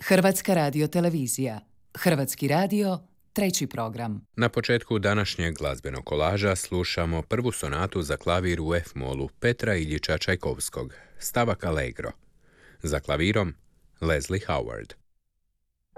Hrvatska radiotelevizija. Hrvatski radio, treći program. Na početku današnjeg glazbenog kolaža slušamo prvu sonatu za klavir u F-molu Petra Iljiča Čajkovskog, stavak Allegro. Za klavirom Leslie Howard.